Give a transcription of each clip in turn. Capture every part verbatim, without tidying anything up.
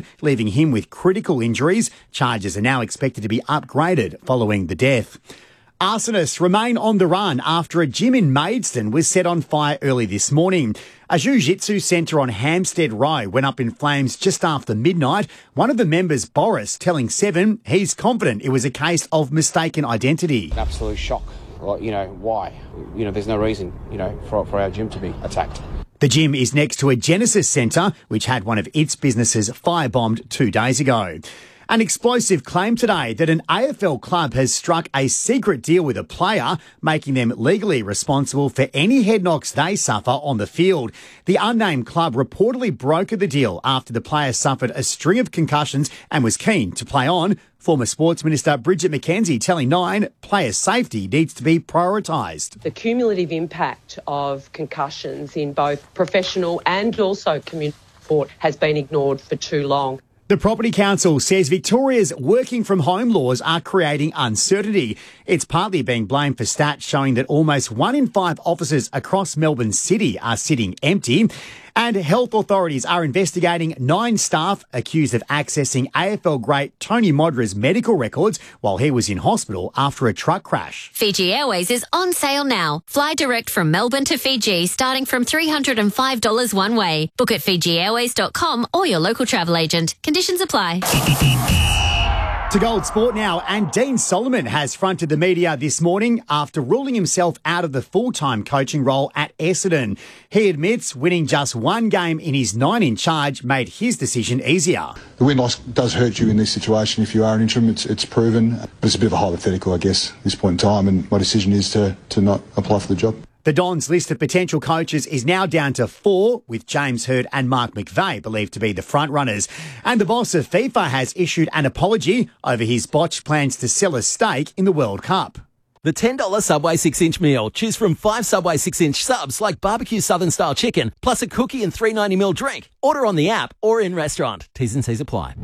died, leaving him with critical injuries. Charges are now expected to be upgraded following the death. Arsonists remain on the run after a gym in Maidstone was set on fire early this morning. A jiu-jitsu centre on Hampstead Row went up in flames just after midnight. One of the members, Boris, telling Seven he's confident it was a case of mistaken identity. An absolute shock. Like, you know, why? You know, there's no reason, you know, for, for our gym to be attacked. The gym is next to a Genesis centre, which had one of its businesses firebombed two days ago. An explosive claim today that an A F L club has struck a secret deal with a player, making them legally responsible for any head knocks they suffer on the field. The unnamed club reportedly brokered the deal after the player suffered a string of concussions and was keen to play on. Former Sports Minister Bridget McKenzie telling Nine player safety needs to be prioritised. The cumulative impact of concussions in both professional and also community sport has been ignored for too long. The Property Council says Victoria's working from home laws are creating uncertainty. It's partly being blamed for stats showing that almost one in five offices across Melbourne City are sitting empty. And health authorities are investigating nine staff accused of accessing A F L great Tony Modra's medical records while he was in hospital after a truck crash. Fiji Airways is on sale now. Fly direct from Melbourne to Fiji starting from three hundred five dollars one way. Book at fiji airways dot com or your local travel agent. Conditions apply. To Gold Sport now, and Dean Solomon has fronted the media this morning after ruling himself out of the full-time coaching role at Essendon. He admits winning just one game in his nine in charge made his decision easier. The win-loss does hurt you in this situation if you are an interim, it's, it's proven, but it's a bit of a hypothetical, I guess, at this point in time, and my decision is to, to not apply for the job. The Dons' list of potential coaches is now down to four, with James Hird and Mark McVeigh believed to be the front-runners. And the boss of FIFA has issued an apology over his botched plans to sell a stake in the World Cup. The ten dollars Subway six inch meal. Choose from five Subway six inch subs like barbecue Southern-style chicken, plus a cookie and three ninety milliliter drink. Order on the app or in restaurant. T's and C's apply.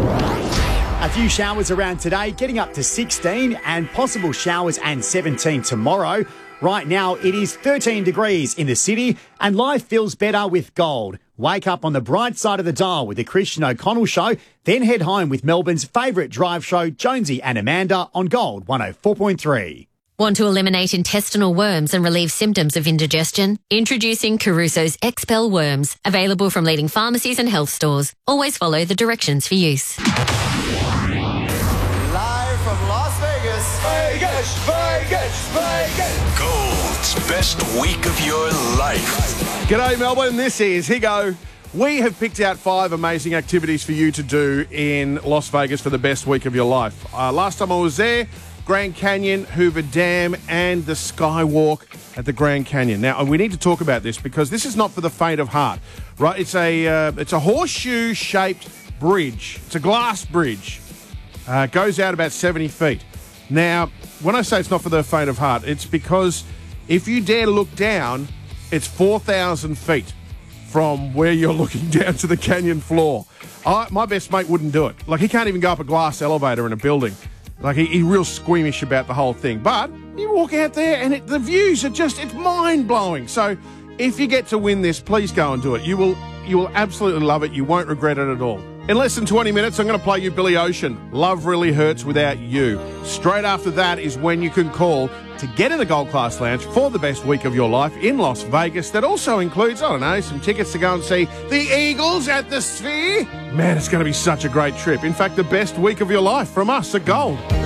A few showers around today, getting up to sixteen, and possible showers and seventeen tomorrow. Right now, it is thirteen degrees in the city, and life feels better with Gold. Wake up on the bright side of the dial with the Christian O'Connell Show, then head home with Melbourne's favourite drive show, Jonesy and Amanda, on Gold one oh four point three. Want to eliminate intestinal worms and relieve symptoms of indigestion? Introducing Caruso's Expel Worms, available from leading pharmacies and health stores. Always follow the directions for use. Live from Las Vegas. Vegas, Vegas, Vegas. Gold's best week of your life. G'day, Melbourne. This is Higo. We have picked out five amazing activities for you to do in Las Vegas for the best week of your life. Uh, last time I was there, Grand Canyon, Hoover Dam, and the Skywalk at the Grand Canyon. Now, we need to talk about this because this is not for the faint of heart, right? It's a uh, it's a horseshoe-shaped bridge. It's a glass bridge. Uh, it goes out about seventy feet. Now, when I say it's not for the faint of heart, it's because if you dare look down, it's four thousand feet from where you're looking down to the canyon floor. I, my best mate wouldn't do it. Like, he can't even go up a glass elevator in a building. Like, he, he's real squeamish about the whole thing. But you walk out there and it, the views are just, it's mind-blowing. So if you get to win this, please go and do it. You will, you will absolutely love it. You won't regret it at all. In less than twenty minutes, I'm going to play you Billy Ocean. Love Really Hurts Without You. Straight after that is when you can call to get in the Gold Class Lounge for the best week of your life in Las Vegas. That also includes, I don't know, some tickets to go and see the Eagles at the Sphere. Man, it's going to be such a great trip. In fact, the best week of your life from us at Gold.